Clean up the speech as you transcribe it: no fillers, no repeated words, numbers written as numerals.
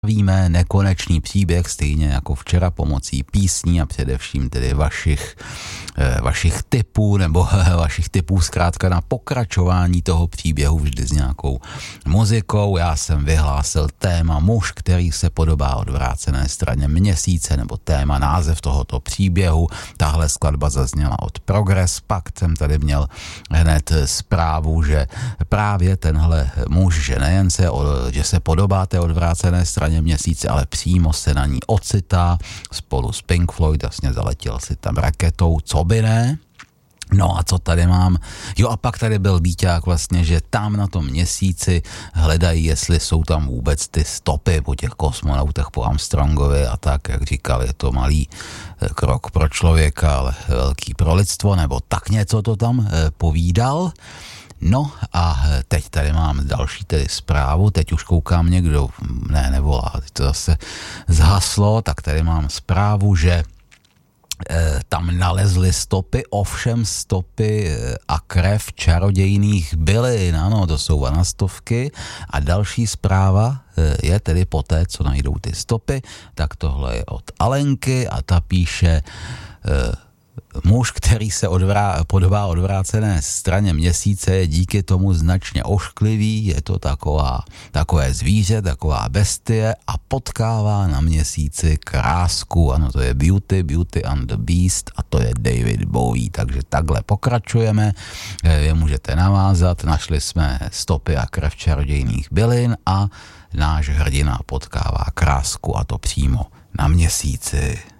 Víme nekonečný příběh, stejně jako včera, pomocí písní a především tedy vašich tipů, nebo vašich tipů zkrátka na pokračování toho příběhu vždy s nějakou muzikou. Já jsem vyhlásil téma muž, který se podobá odvrácené straně měsíce, nebo téma, název tohoto příběhu. Tahle skladba zazněla od Progress, pak jsem tady měl hned zprávu, že právě tenhle muž, že nejen že se podobá té odvrácené straně měsíce, ale přímo se na ní ocitá spolu s Pink Floyd, jasně zaletěl si tam raketou, co by ne. No a co tady mám? Jo, a pak tady byl výťák vlastně, že tam na tom měsíci hledají, jestli jsou tam vůbec ty stopy po těch kosmonautech, po Armstrongovi a tak, jak říkal, je to malý krok pro člověka, ale velký pro lidstvo, nebo tak něco to tam povídal. No a teď tady mám další tedy zprávu, teď už koukám někdo, nevolá, teď to zase zhaslo, tak tady mám zprávu, že tam nalezli stopy, ovšem stopy a krev čarodějných bylin, ano, to jsou vanastovky. A další zpráva je tedy poté, co najdou ty stopy, tak tohle je od Alenky a ta píše: muž, který se podobá odvrácené straně měsíce, je díky tomu značně ošklivý, je to takové zvíře, taková bestie a potkává na měsíci krásku. Ano, to je Beauty and the Beast a to je David Bowie, takže takhle pokračujeme, je můžete navázat, našli jsme stopy a krev čarodějných bylin a náš hrdina potkává krásku a to přímo na měsíci.